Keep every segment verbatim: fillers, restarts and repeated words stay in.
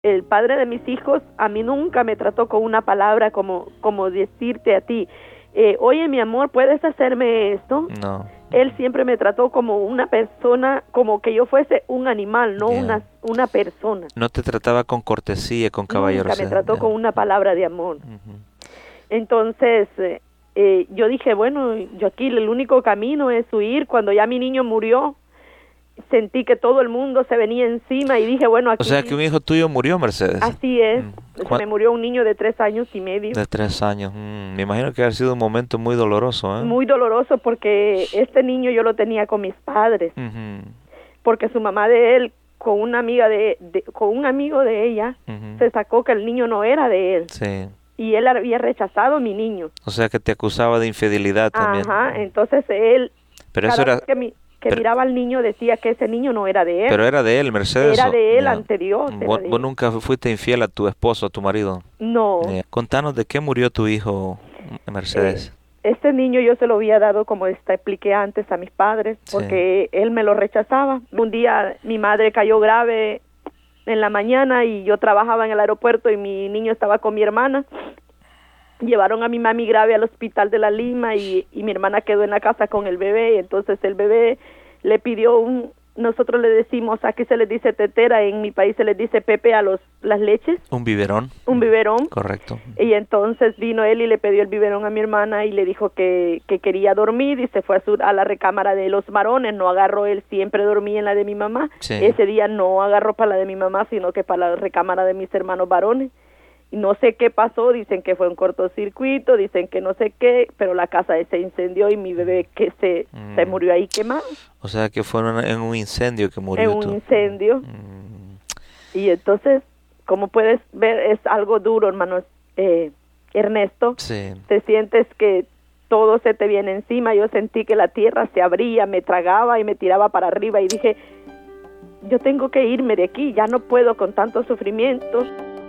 El padre de mis hijos a mí nunca me trató con una palabra como, como decirte a ti, eh, oye mi amor, ¿puedes hacerme esto? No. Él siempre me trató como una persona, como que yo fuese un animal, no Yeah. una, una persona. No te trataba con cortesía, con caballerosidad. Nunca me trató Yeah. con una palabra de amor. Uh-huh. Entonces, eh, eh, yo dije, bueno, yo aquí el único camino es huir. Cuando ya mi niño murió, sentí que todo el mundo se venía encima y dije, bueno, aquí... O sea que un hijo tuyo murió, Mercedes. Así es, Mm. se me murió un niño de tres años y medio. De tres años. Mm. Me imagino que ha sido un momento muy doloroso, ¿eh? Muy doloroso porque este niño yo lo tenía con mis padres, Uh-huh. porque su mamá de él, con una amiga de, de con un amigo de ella, Uh-huh. se sacó que el niño no era de él. Sí. Y él había rechazado a mi niño. O sea que te acusaba de infidelidad también. Ajá, entonces él, Pero cada eso era... vez que, mi, que pero- miraba al niño decía que ese niño no era de él. Pero era de él, Mercedes. Era ¿o? de él Ya. anterior. era ¿Vos, de vos él. nunca fuiste infiel a tu esposo, a tu marido? No, Ya. Contanos de qué murió tu hijo, Mercedes. este niño yo se lo había dado, como te expliqué antes, a mis padres, Sí. porque él me lo rechazaba. Un día mi madre cayó grave en la mañana y yo trabajaba en el aeropuerto y mi niño estaba con mi hermana. Llevaron a mi mami grave al hospital de La Lima y, y mi hermana quedó en la casa con el bebé. Y entonces el bebé le pidió un, nosotros le decimos, aquí se les dice tetera, en mi país se les dice pepe a los las leches, Un biberón. un biberón. Correcto. Y entonces vino él y le pidió el biberón a mi hermana y le dijo que, que quería dormir y se fue a, su, a la recámara de los varones. No agarró, él siempre dormía en la de mi mamá. Sí. Ese día no agarró para la de mi mamá, sino que para la recámara de mis hermanos varones. Y no sé qué pasó, dicen que fue un cortocircuito, dicen que no sé qué, pero la casa se incendió y mi bebé que se, Mm. se murió ahí quemado, O sea que fue en en un incendio que murió en un tu- incendio. Mm. Y entonces, como puedes ver, es algo duro, hermano eh, Ernesto. Sí. Te sientes que todo se te viene encima. Yo sentí que la tierra se abría, me tragaba y me tiraba para arriba y dije, yo tengo que irme de aquí, ya no puedo con tanto sufrimiento.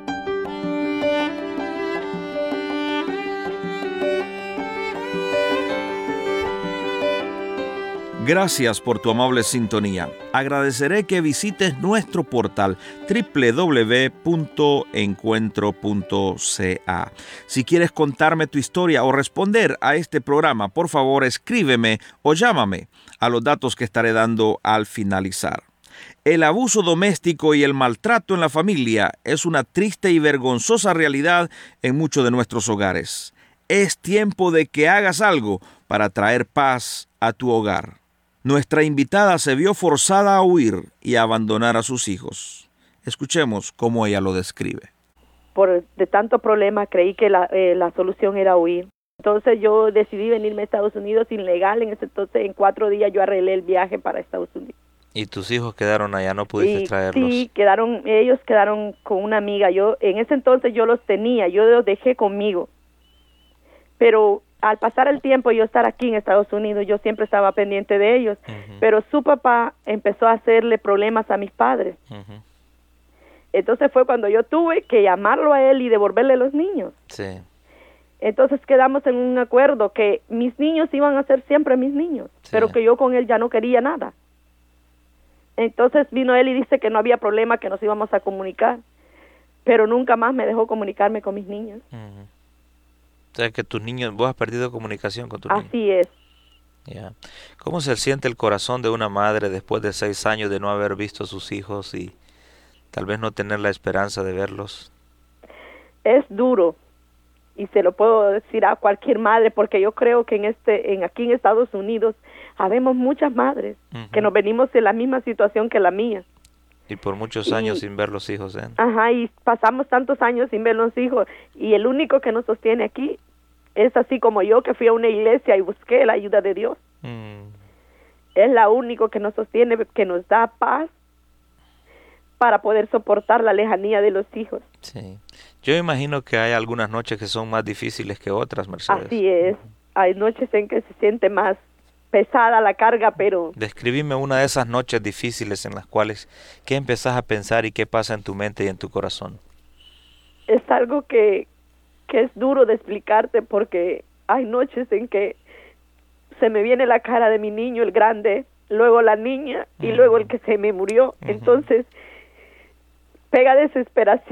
Gracias por tu amable sintonía. Agradeceré que visites nuestro portal doble u doble u doble u punto encuentro punto c a. Si quieres contarme tu historia o responder a este programa, por favor escríbeme o llámame a los datos que estaré dando al finalizar. El abuso doméstico y el maltrato en la familia es una triste y vergonzosa realidad en muchos de nuestros hogares. Es tiempo de que hagas algo para traer paz a tu hogar. Nuestra invitada se vio forzada a huir y a abandonar a sus hijos. Escuchemos cómo ella lo describe. Por de tanto problema creí que la, eh, la solución era huir. Entonces yo decidí venirme a Estados Unidos ilegal. En ese entonces, en cuatro días yo arreglé el viaje para Estados Unidos. Y tus hijos quedaron allá, no pudiste Y traerlos. sí, quedaron, ellos quedaron con una amiga. Yo en ese entonces yo los tenía, yo los dejé conmigo. Pero al pasar el tiempo y yo estar aquí en Estados Unidos, yo siempre estaba pendiente de ellos. Ujú. Pero su papá empezó a hacerle problemas a mis padres. Ujú. Entonces fue cuando yo tuve que llamarlo a él y devolverle los niños. Sí. Entonces quedamos en un acuerdo que mis niños iban a ser siempre mis niños, Sí. pero que yo con él ya no quería nada. Entonces vino él y dice que no había problema, que nos íbamos a comunicar, pero nunca más me dejó comunicarme con mis niños. Ujú. O sea que tus niños, vos has perdido comunicación con tus niños. Así es. Ya. ¿Cómo se siente el corazón de una madre después de seis años de no haber visto a sus hijos y tal vez no tener la esperanza de verlos? Es duro y se lo puedo decir a cualquier madre porque yo creo que en este, en aquí en Estados Unidos habemos muchas madres Ujú. que nos venimos en la misma situación que la mía. Y por muchos Y- años sin ver los hijos, ¿eh? Ajá, y pasamos tantos años sin ver los hijos y el único que nos sostiene aquí es así como yo que fui a una iglesia y busqué la ayuda de Dios. Mm. Es la único que nos sostiene, que nos da paz para poder soportar la lejanía de los hijos. Sí. Yo imagino que hay algunas noches que son más difíciles que otras, Mercedes. Así es. Hay noches en que se siente más pesada la carga, pero Describime una de esas noches difíciles en las cuales, ¿qué empezás a pensar y qué pasa en tu mente y en tu corazón? es algo que, que es duro de explicarte porque hay noches en que se me viene la cara de mi niño, el grande, luego la niña y Ujú. luego el que se me murió. Ujú. Entonces, pega desesperación.